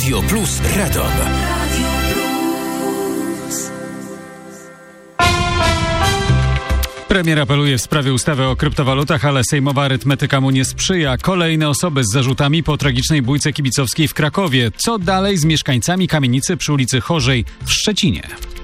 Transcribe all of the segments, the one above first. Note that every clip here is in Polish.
Radio Plus Radom. Premier apeluje w sprawie ustawy o kryptowalutach, ale sejmowa arytmetyka mu nie sprzyja. Kolejne osoby z zarzutami po tragicznej bójce kibicowskiej w Krakowie. Co dalej z mieszkańcami kamienicy przy ulicy Chorzej w Szczecinie?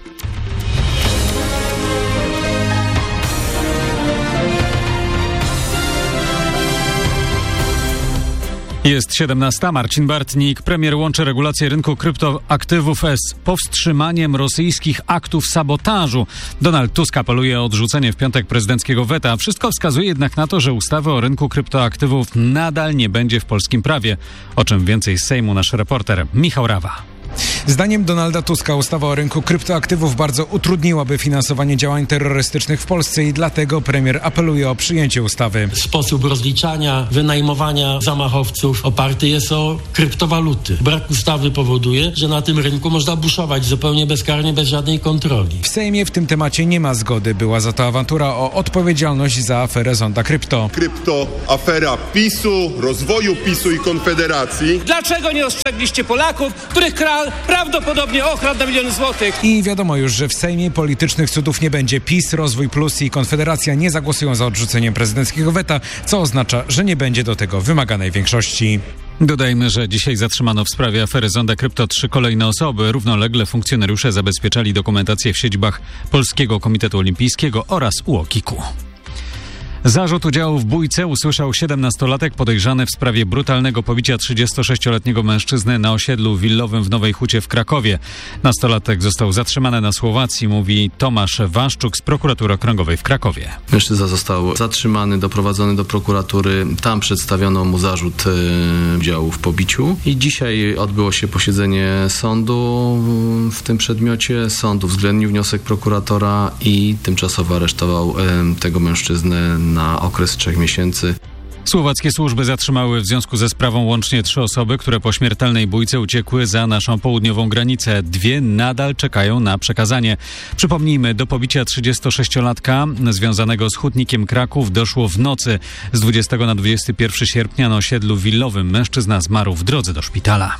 Jest 17. Marcin Bartnik. Premier łączy regulację rynku kryptoaktywów z powstrzymaniem rosyjskich aktów sabotażu. Donald Tusk apeluje o odrzucenie w piątek prezydenckiego weta. Wszystko wskazuje jednak na to, że ustawy o rynku kryptoaktywów nadal nie będzie w polskim prawie. O czym więcej z Sejmu nasz reporter Michał Rawa. Zdaniem Donalda Tuska ustawa o rynku kryptoaktywów bardzo utrudniłaby finansowanie działań terrorystycznych w Polsce i dlatego premier apeluje o przyjęcie ustawy. Sposób rozliczania, wynajmowania zamachowców oparty jest o kryptowaluty. Brak ustawy powoduje, że na tym rynku można buszować zupełnie bezkarnie, bez żadnej kontroli. W Sejmie w tym temacie nie ma zgody. Była za to awantura o odpowiedzialność za aferę Zonda Krypto. Kryptoafera PiS-u, rozwoju PiS-u i Konfederacji. Dlaczego nie ostrzegliście Polaków, których prawdopodobnie okradł na miliony złotych? I wiadomo już, że w Sejmie politycznych cudów nie będzie. PiS, Rozwój Plus i Konfederacja nie zagłosują za odrzuceniem prezydenckiego weta, co oznacza, że nie będzie do tego wymaganej większości. Dodajmy, że dzisiaj zatrzymano w sprawie afery Zonda Krypto 3 kolejne osoby. Równolegle funkcjonariusze zabezpieczali dokumentację w siedzibach Polskiego Komitetu Olimpijskiego oraz UOKiK-u. Zarzut udziału w bójce usłyszał 17-latek podejrzany w sprawie brutalnego pobicia 36-letniego mężczyzny na osiedlu willowym w Nowej Hucie w Krakowie. Nastolatek został zatrzymany na Słowacji, mówi Tomasz Waszczuk z Prokuratury Okręgowej w Krakowie. Mężczyzna został zatrzymany, doprowadzony do prokuratury. Tam przedstawiono mu zarzut udziału w pobiciu. I dzisiaj odbyło się posiedzenie sądu w tym przedmiocie. Sąd uwzględnił wniosek prokuratora i tymczasowo aresztował tego mężczyznę na okres 3 miesięcy. Słowackie służby zatrzymały w związku ze sprawą łącznie 3 osoby, które po śmiertelnej bójce uciekły za naszą południową granicę. 2 nadal czekają na przekazanie. Przypomnijmy, do pobicia 36-latka związanego z hutnikiem Kraków doszło w nocy z 20 na 21 sierpnia na osiedlu willowym. Mężczyzna zmarł w drodze do szpitala.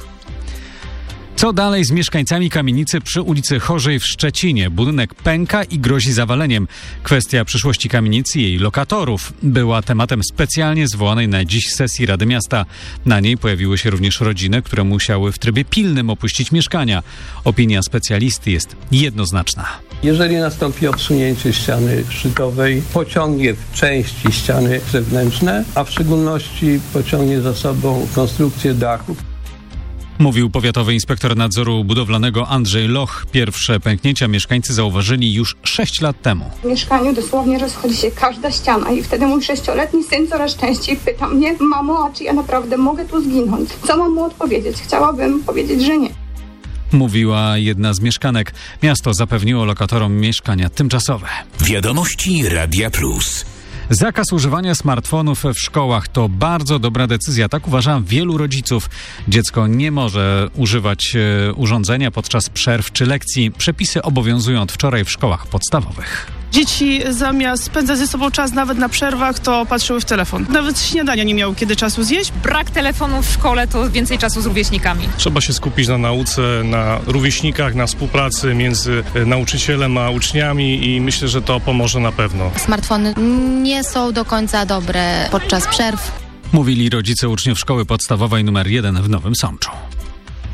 Co dalej z mieszkańcami kamienicy przy ulicy Chorzej w Szczecinie? Budynek pęka i grozi zawaleniem. Kwestia przyszłości kamienicy i jej lokatorów była tematem specjalnie zwołanej na dziś sesji Rady Miasta. Na niej pojawiły się również rodziny, które musiały w trybie pilnym opuścić mieszkania. Opinia specjalisty jest jednoznaczna. Jeżeli nastąpi odsunięcie ściany szczytowej, pociągnie w części ściany zewnętrzne, a w szczególności pociągnie za sobą konstrukcję dachów. Mówił powiatowy inspektor nadzoru budowlanego Andrzej Loch. Pierwsze pęknięcia mieszkańcy zauważyli już 6 lat temu. W mieszkaniu dosłownie rozchodzi się każda ściana i wtedy mój 6-letni syn coraz częściej pyta mnie: mamo, a czy ja naprawdę mogę tu zginąć? Co mam mu odpowiedzieć? Chciałabym powiedzieć, że nie. Mówiła jedna z mieszkanek. Miasto zapewniło lokatorom mieszkania tymczasowe. Wiadomości Radia Plus. Zakaz używania smartfonów w szkołach to bardzo dobra decyzja, tak uważa wielu rodziców. Dziecko nie może używać urządzenia podczas przerw czy lekcji. Przepisy obowiązują od wczoraj w szkołach podstawowych. Dzieci zamiast spędzać ze sobą czas nawet na przerwach, to patrzyły w telefon. Nawet śniadania nie miały kiedy czasu zjeść. Brak telefonu w szkole to więcej czasu z rówieśnikami. Trzeba się skupić na nauce, na rówieśnikach, na współpracy między nauczycielem a uczniami i myślę, że to pomoże na pewno. Smartfony nie są do końca dobre podczas przerw. Mówili rodzice uczniów szkoły podstawowej nr 1 w Nowym Sączu.